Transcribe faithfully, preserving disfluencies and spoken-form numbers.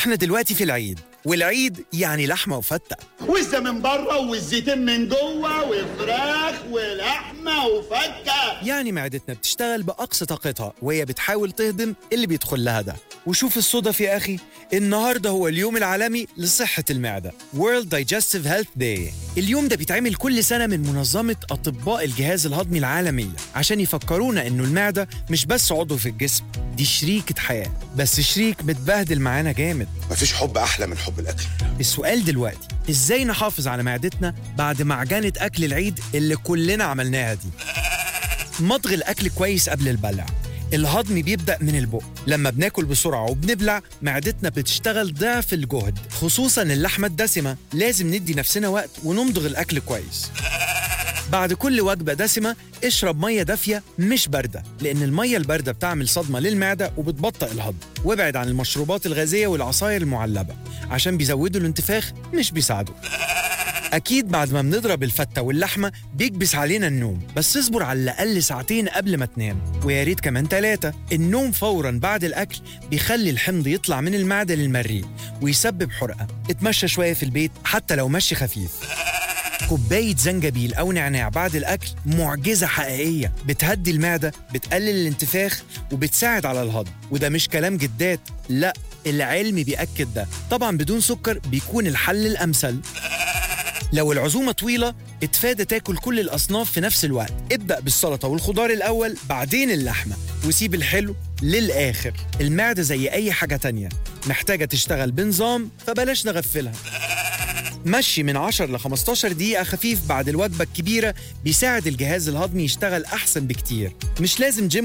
احنا دلوقتي في العيد، والعيد يعني لحمة وفتة، وزة من بره والزيتين من جوه وفراخ ولحمة وفتة، يعني معدتنا بتشتغل بأقصى طاقتها وهي بتحاول تهضم اللي بيدخل لها ده. وشوف الصدف يا أخي، النهاردة هو اليوم العالمي لصحة المعدة World Digestive Health Day. اليوم ده بيتعمل كل سنة من منظمة أطباء الجهاز الهضمي العالمية عشان يفكرونا إنه المعدة مش بس عضو في الجسم، دي شريكة حياة، بس شريك متبهدل معانا جامد. مفيش حب أحلى من حب الأكل. السؤال دلوقتي، إزاي نحافظ على معدتنا بعد معجنة أكل العيد اللي كلنا عملناها دي؟ مضغ الأكل كويس قبل البلع. الهضم بيبدأ من البق، لما بناكل بسرعة وبنبلع معدتنا بتشتغل ضعف الجهد، خصوصاً اللحمة الدسمة. لازم ندي نفسنا وقت ونمضغ الأكل كويس. بعد كل وجبة دسمة اشرب مية دافية مش باردة، لأن المية الباردة بتعمل صدمة للمعدة وبتبطئ الهضم. وابعد عن المشروبات الغازية والعصاير المعلبة عشان بيزودوا الانتفاخ مش بيساعدوا. أكيد بعد ما بنضرب الفتة واللحمة بيكبس علينا النوم، بس اصبر على الأقل ساعتين قبل ما تنام، ويا ريت كمان ثلاثة. النوم فوراً بعد الأكل بيخلي الحمض يطلع من المعدة للمريء ويسبب حرقة. اتمشى شوية في البيت حتى لو مشي خفيف. كوباية زنجبيل أو نعناع بعد الأكل معجزة حقيقية، بتهدي المعدة، بتقلل الانتفاخ، وبتساعد على الهضم. وده مش كلام جدات، لا، العلم بيأكد ده. طبعاً بدون سكر بيكون الحل الأمثل. لو العزومة طويلة اتفادى تاكل كل الأصناف في نفس الوقت، ابدأ بالسلطة والخضار الأول بعدين اللحمة، وسيب الحلو للآخر. المعدة زي أي حاجة تانية محتاجة تشتغل بنظام، فبلاش نغفلها. مشي من عشرة ل خمستاشر دقيقة خفيف بعد الوجبة الكبيرة بيساعد الجهاز الهضمي يشتغل أحسن بكتير. مش لازم جيم